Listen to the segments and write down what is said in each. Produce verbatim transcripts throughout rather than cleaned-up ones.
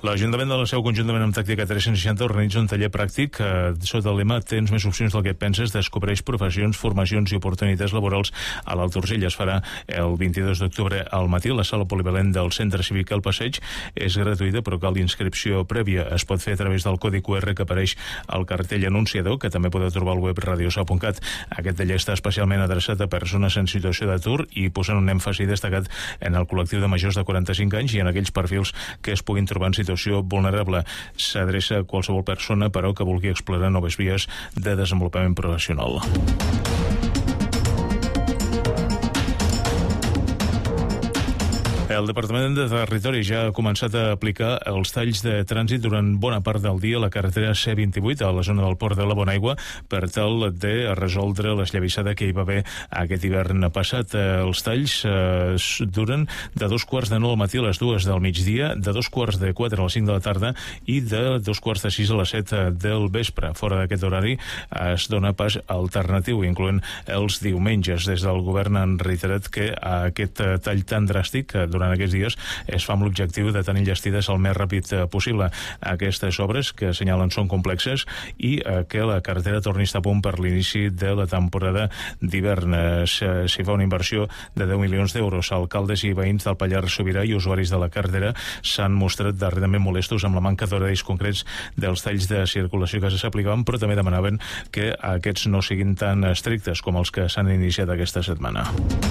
L'Ajuntament de la Seu, conjuntament amb Tàctica tres-cents seixanta, organitza un taller pràctic eh, sota el lema Tens més opcions del que et penses, descobreix professions, formacions i oportunitats laborals a l'Alt Urgell. Es farà el vint-i-dos d'octubre al matí a la sala polivalent del Centre Cívic al Passeig. És gratuïta, però cal inscripció prèvia. Es pot fer a través del codi Q R que apareix al cartell anunciador, que també podeu trobar al web radiosa punt cat. Aquest taller està especialment adreçat a persones en situació d'atur i posant un èmfasi destacat en el col·lectiu de majors de quaranta-cinc anys i en aquells perfils que es puguin trobar en situació vulnerable. S'adreça a qualsevol persona, però, que vulgui explorar noves vies de desenvolupament professional. El Departament de Territori ja ha començat a aplicar els talls de trànsit durant bona part del dia a la carretera C vint-i-vuit a la zona del port de la Bonaigua per tal de resoldre l'esllavissada que hi va haver aquest hivern passat. Els talls eh, duren de dos quarts de nou al matí a les dues del migdia, de dos quarts de quatre a les cinc de la tarda i de dos quarts de sis a les set del vespre. Fora d'aquest horari es dona pas alternatiu, incloent els diumenges. Des del govern han reiterat que aquest tall tan dràstic durant aquests dies es fa amb l'objectiu de tenir enllestides el més ràpid possible. Aquestes obres, que assenyalen són complexes i que la carretera torni a estar a punt per l'inici de la temporada d'hivern. S'hi fa una inversió de deu milions d'euros. Alcaldes i veïns del Pallars Sobirà i usuaris de la carretera s'han mostrat darrerament molestos amb la manca d'horaris concrets dels talls de circulació que s'aplicaven, però també demanaven que aquests no siguin tan estrictes com els que s'han iniciat aquesta setmana.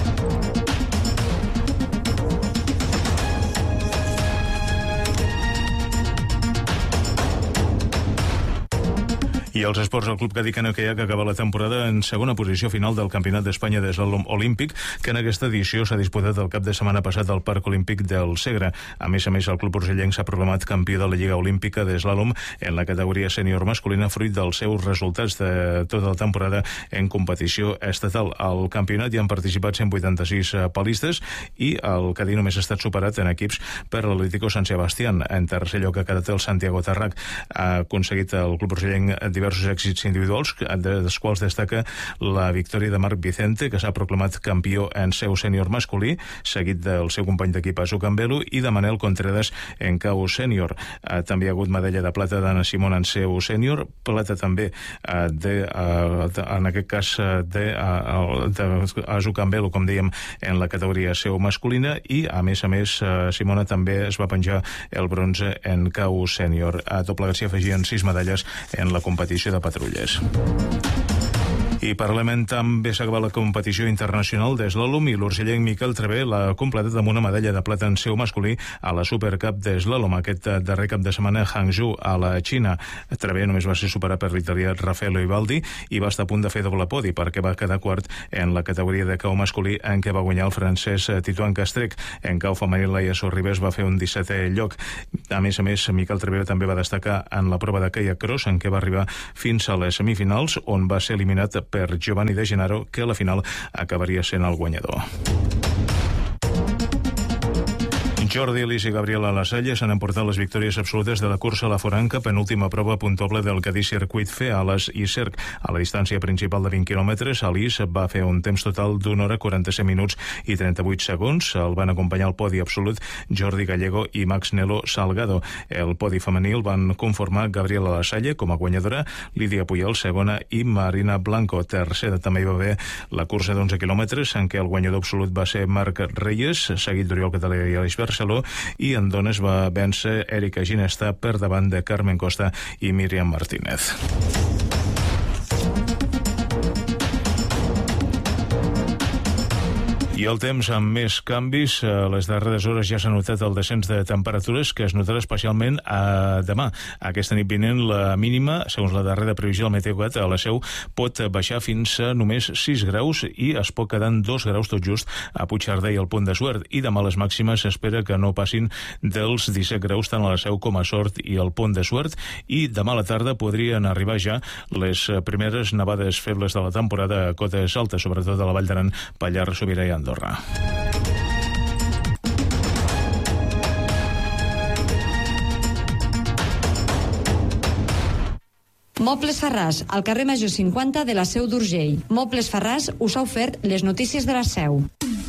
I els esports, el Club Cadí Canoa-Caiac acaba la temporada en segona posició final del Campionat d'Espanya d'Eslàlom Olímpic, que en aquesta edició s'ha disputat el cap de setmana passat al Parc Olímpic del Segre. A més a més, el club urgellenc s'ha proclamat campió de la Lliga Olímpica d'Eslàlom en la categoria sènior masculina, fruit dels seus resultats de tota la temporada en competició estatal. Al campionat hi han participat cent vuitanta-sis palistes i el Cadí només ha estat superat en equips per l'Atlético San Sebastián. En tercer lloc ha quedat el Santiago Tarrac. Ha aconseguit el club urgellenc diversos èxits individuals, dels quals destaca la victòria de Marc Vicente, que s'ha proclamat campió en seu sènior masculí, seguit del seu company d'equip Azu Campbell i de Manel Contreras en cau sènior. També hi ha hagut medalla de plata d'Anna Simón en seu sènior, plata també de, en aquest cas de, de Azu Campbell, com dèiem, en la categoria seu masculina, i a més a més Simona també es va penjar el bronze en cau sènior. A tot plegat s'hi afegien sis medalles en la competició de patrulles. I paral·lelament també s'acaba la competició internacional d'eslàlom i l'urgellenc Miquel Travé l'ha completat amb una medalla de plata en seu masculí a la Supercup d'eslàlom aquest darrer cap de setmana a Hangzhou, a la Xina. Travé només va ser superat per l'italià Raffaello Ivaldi i va estar a punt de fer doble podi perquè va quedar quart en la categoria de cau masculí, en què va guanyar el francès Titouan Castrec. En cau femení, Laia Sorribes va fer un dissetè lloc. A més a més, Miquel Travé també va destacar en la prova de kayak cross, en què va arribar fins a les semifinals, on va ser eliminat per Giovanni De Gennaro, que a la final acabaria sent el guanyador. Jordi Elis i Gabriela Lasalle s'han emportat les victòries absolutes de la cursa a la Foranca, penúltima prova puntuable del Cadí Circuit F, Ales i Cerc. A la distància principal de vint quilòmetres, Elis va fer un temps total d'una hora quaranta-set minuts i trenta-vuit segons. El van acompanyar al podi absolut Jordi Gallego i Max Nelo Salgado. El podi femení el van conformar Gabriela Lasalle com a guanyadora, Lídia Puyol segona i Marina Blanco tercera. També hi va haver la cursa d'onze quilòmetres, en què el guanyador absolut va ser Marc Reyes, seguit d'Oriol Català i Aleix Barceló, i en dones va vèncer Erika Ginesta per davant de Carmen Costa i Míriam Martínez. I el temps amb més canvis. A les darreres hores ja s'ha notat el descens de temperatures, que es notarà especialment a demà. Aquesta nit vinent la mínima, segons la darrera previsió del Meteocat, a la Seu pot baixar fins a només sis graus i es pot quedar en dos graus tot just a Puigcerdà i al Pont de Suert. I demà les màximes s'espera que no passin dels disset graus tant a la Seu com a Sort i al Pont de Suert. I demà a la tarda podrien arribar ja les primeres nevades febles de la temporada a cotes altes, sobretot a la Vall d'Aran, Pallars Sobirà i Andorra. Mobles Farràs, al carrer Major cinquanta de la Seu d'Urgell. Mobles Farràs us ha ofert les notícies de la Seu.